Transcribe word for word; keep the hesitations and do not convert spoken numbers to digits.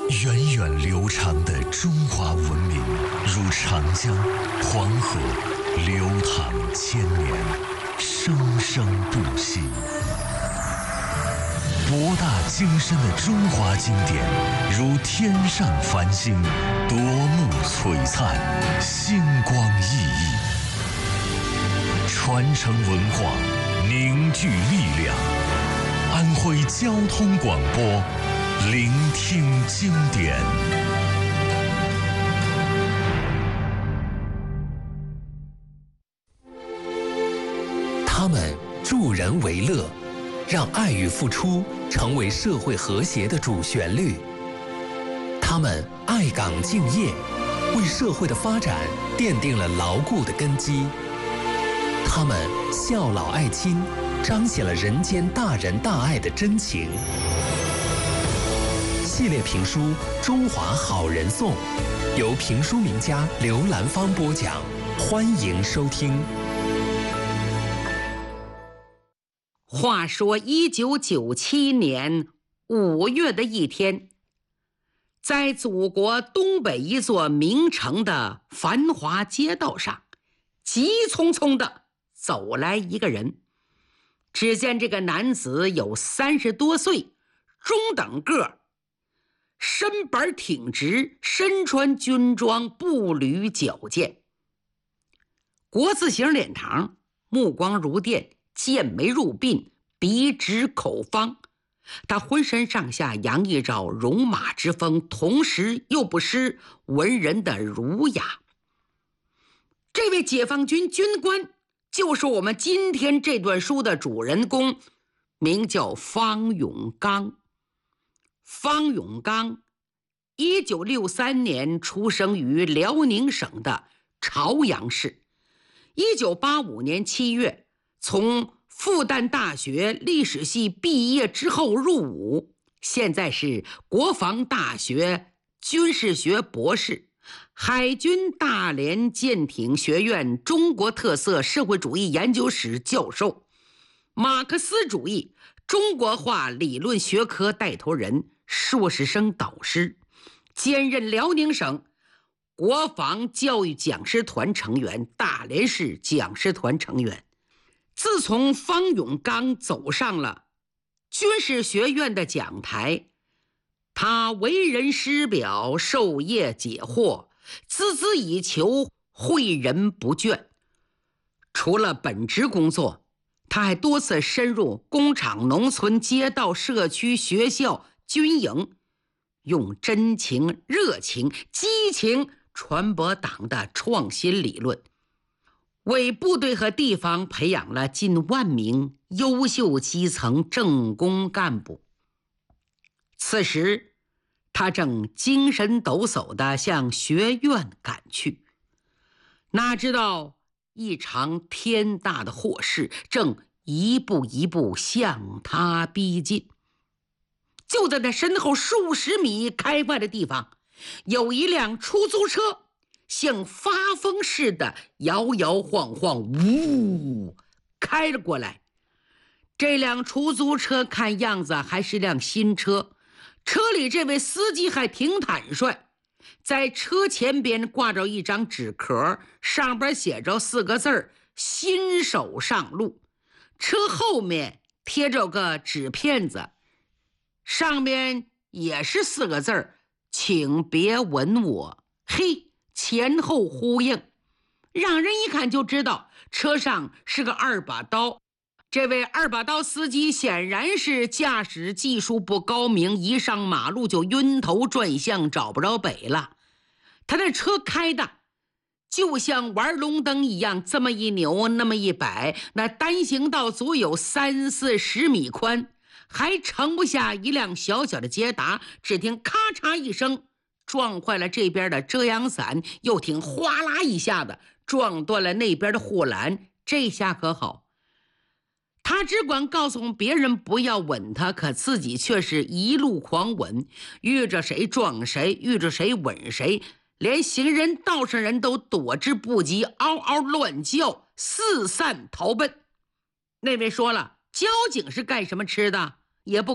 源远流长的中华文明，如长江、黄河，流淌千年，生生不息。博大精深的中华经典，如天上繁星，夺目璀璨，星光熠熠。传承文化，凝聚力量。安徽交通广播，聆听经典。 他们助人为乐，让爱与付出成为社会和谐的主旋律。他们爱岗敬业，为社会的发展奠定了牢固的根基。他们孝老爱亲，彰显了人间大仁大爱的真情。系列评书《中华好人颂》，由评书名家刘兰芳播讲，欢迎收听。 话说一九九七年五月的一天，在祖国东北一座名城的繁华街道上，急匆匆地走来一个人。只见这个男子有三十多岁，中等个儿，身板挺直，身穿军装，步履矫健，国字形脸庞，目光如电，剑眉入鬓，鼻直口方。他浑身上下洋溢着戎马之风，同时又不失文人的儒雅。这位解放军军官就是我们今天这段书的主人公，名叫方永刚。方永刚一九六三年出生于辽宁省的朝阳市。一九八五年七月从复旦大学历史系毕业之后入伍，现在是国防大学军事学博士，海军大连舰艇学院中国特色社会主义研究室教授，马克思主义中国化理论学科带头人，硕士生导师，兼任辽宁省国防教育讲师团成员，大连市讲师团成员。自从方永刚走上了军事学院的讲台，他为人师表，授业解惑，孜孜以求，诲人不倦。除了本职工作，他还多次深入工厂、农村、街道、社区、学校、军营，用真情、热情、激情传播党的创新理论，为部队和地方培养了近万名优秀基层政工干部。此时他正精神抖擞地向学院赶去，哪知道一场天大的祸事正一步一步向他逼近。就在他身后数十米开外的地方，有一辆出租车像发疯似的摇摇晃晃，呜，开了过来。这辆出租车看样子还是辆新车，车里这位司机还挺坦率，在车前边挂着一张纸壳，上边写着四个字儿：新手上路。车后面贴着个纸片子，上面也是四个字儿：请别吻我。嘿，前后呼应，让人一看就知道车上是个二把刀。这位二把刀司机显然是驾驶技术不高明，一上马路就晕头转向，找不着北了。他的车开的就像玩龙灯一样，这么一扭那么一摆，那单行道足有三四十米宽，还盛不下一辆小小的捷达。只听咔嚓一声，撞坏了这边的遮阳伞，又听哗啦一下子撞断了那边的护栏。这下可好，他只管告诉别人不要吻他，可自己却是一路狂吻，遇着谁撞谁，遇着谁吻谁，连行人道上人都躲之不及，嗷嗷乱叫，四散逃奔。那位说了，交警是干什么吃的？也不